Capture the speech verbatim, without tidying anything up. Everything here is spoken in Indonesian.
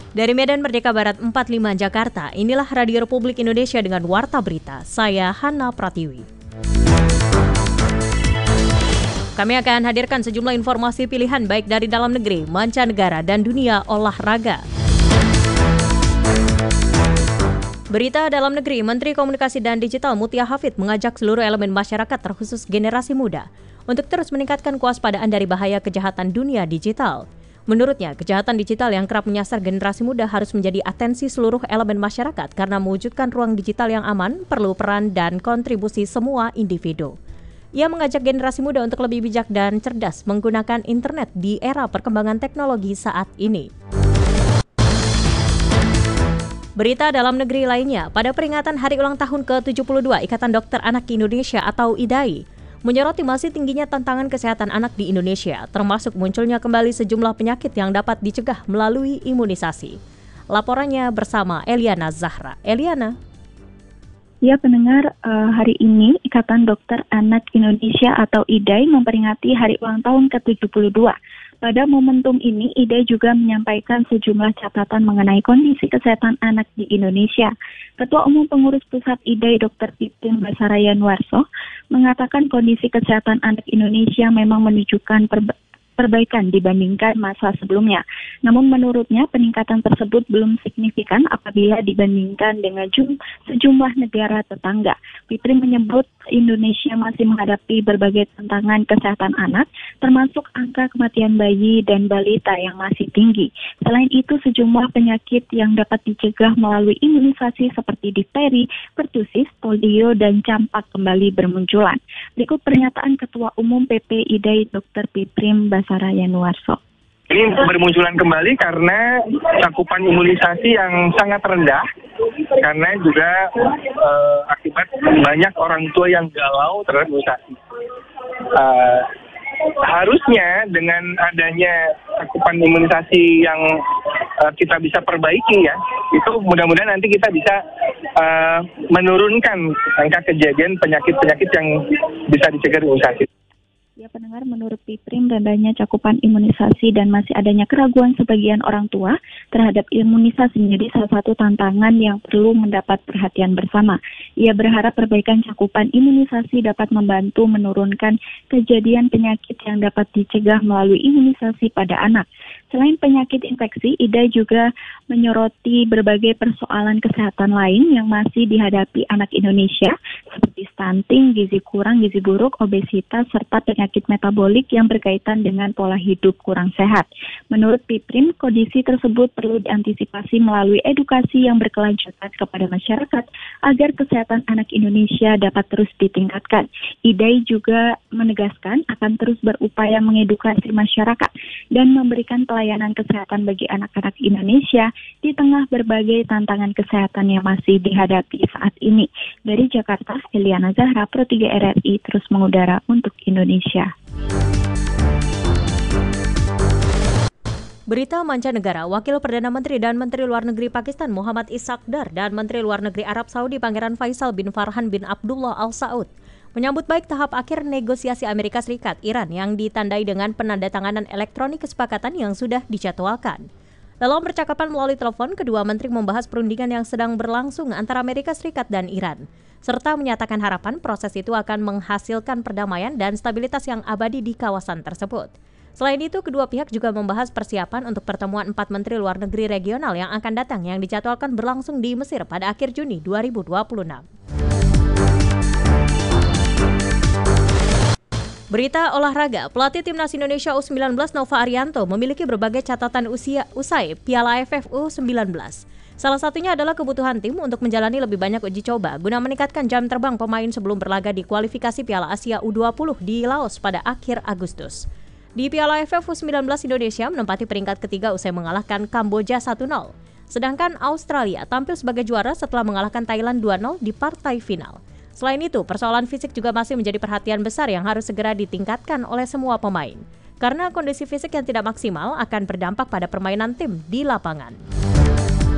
Dari Medan Merdeka Barat empat puluh lima Jakarta, inilah Radio Republik Indonesia dengan Warta Berita. Saya Hana Pratiwi. Kami akan hadirkan sejumlah informasi pilihan baik dari dalam negeri, mancanegara, dan dunia olahraga. Berita dalam negeri, Menteri Komunikasi dan Digital Mutia Hafid mengajak seluruh elemen masyarakat terkhusus generasi muda untuk terus meningkatkan kewaspadaan dari bahaya kejahatan dunia digital. Menurutnya, kejahatan digital yang kerap menyasar generasi muda harus menjadi atensi seluruh elemen masyarakat karena mewujudkan ruang digital yang aman perlu peran dan kontribusi semua individu. Ia mengajak generasi muda untuk lebih bijak dan cerdas menggunakan internet di era perkembangan teknologi saat ini. Berita dalam negeri lainnya, pada peringatan Hari Ulang Tahun ke tujuh puluh dua Ikatan Dokter Anak Indonesia atau I D A I, menyoroti masih tingginya tantangan kesehatan anak di Indonesia, termasuk munculnya kembali sejumlah penyakit yang dapat dicegah melalui imunisasi. Laporannya bersama Eliana Zahra. Eliana. Ya pendengar, uh, hari ini Ikatan Dokter Anak Indonesia atau I D A I memperingati Hari Ulang Tahun ke tujuh puluh dua. Pada momentum ini, I D A I juga menyampaikan sejumlah catatan mengenai kondisi kesehatan anak di Indonesia. Ketua Umum Pengurus Pusat I D A I Dokter Piprim Basaraya Nuarso mengatakan kondisi kesehatan anak Indonesia memang menunjukkan perba- perbaikan dibandingkan masa sebelumnya. Namun menurutnya peningkatan tersebut belum signifikan apabila dibandingkan dengan jum- sejumlah negara tetangga. Fitri menyebut Indonesia masih menghadapi berbagai tantangan kesehatan anak, termasuk angka kematian bayi dan balita yang masih tinggi. Selain itu, sejumlah penyakit yang dapat dicegah melalui imunisasi seperti difteri, pertusis, polio, dan campak kembali bermunculan. Berikut pernyataan Ketua Umum P P I D A I Dokter Piprim Basaraya Nuarso. Ini bermunculan kembali karena cakupan imunisasi yang sangat rendah, karena juga uh, akibat banyak orang tua yang galau terhadap imunisasi. Uh, harusnya dengan adanya cakupan imunisasi yang uh, kita bisa perbaiki ya, itu mudah-mudahan nanti kita bisa uh, menurunkan angka kejadian penyakit-penyakit yang bisa dicegah imunisasi. Ya pendengar, menurut Piprim, rendahnya cakupan imunisasi dan masih adanya keraguan sebagian orang tua terhadap imunisasi menjadi salah satu tantangan yang perlu mendapat perhatian bersama. Ia berharap perbaikan cakupan imunisasi dapat membantu menurunkan kejadian penyakit yang dapat dicegah melalui imunisasi pada anak. Selain penyakit infeksi, I D A I juga menyoroti berbagai persoalan kesehatan lain yang masih dihadapi anak Indonesia, seperti stunting, gizi kurang, gizi buruk, obesitas, serta penyakit metabolik yang berkaitan dengan pola hidup kurang sehat. Menurut Piprim, kondisi tersebut perlu diantisipasi melalui edukasi yang berkelanjutan kepada masyarakat agar kesehatan anak Indonesia dapat terus ditingkatkan. I D A I juga menegaskan akan terus berupaya mengedukasi masyarakat dan memberikan pelayanan kesehatan bagi anak-anak Indonesia di tengah berbagai tantangan kesehatan yang masih dihadapi saat ini. Dari Jakarta, Eliana Zahra, Pro tiga R R I terus mengudara untuk Indonesia. Berita mancanegara, Wakil Perdana Menteri dan Menteri Luar Negeri Pakistan Muhammad Ishaq Dar dan Menteri Luar Negeri Arab Saudi Pangeran Faisal bin Farhan bin Abdullah Al Saud menyambut baik tahap akhir negosiasi Amerika Serikat Iran yang ditandai dengan penandatanganan elektronik kesepakatan yang sudah dijadwalkan. Dalam percakapan melalui telepon, kedua menteri membahas perundingan yang sedang berlangsung antara Amerika Serikat dan Iran, serta menyatakan harapan proses itu akan menghasilkan perdamaian dan stabilitas yang abadi di kawasan tersebut. Selain itu, kedua pihak juga membahas persiapan untuk pertemuan empat menteri luar negeri regional yang akan datang yang dijadwalkan berlangsung di Mesir pada akhir Juni dua ribu dua puluh enam. Berita olahraga, pelatih Timnas Indonesia U sembilan belas Nova Arianto memiliki berbagai catatan usia usai Piala A F F U sembilan belas. Salah satunya adalah kebutuhan tim untuk menjalani lebih banyak uji coba guna meningkatkan jam terbang pemain sebelum berlaga di kualifikasi Piala Asia U dua puluh di Laos pada akhir Agustus. Di Piala A F F U sembilan belas, Indonesia menempati peringkat ketiga usai mengalahkan Kamboja satu nol. Sedangkan Australia tampil sebagai juara setelah mengalahkan Thailand dua nol di partai final. Selain itu, persoalan fisik juga masih menjadi perhatian besar yang harus segera ditingkatkan oleh semua pemain. Karena kondisi fisik yang tidak maksimal akan berdampak pada permainan tim di lapangan.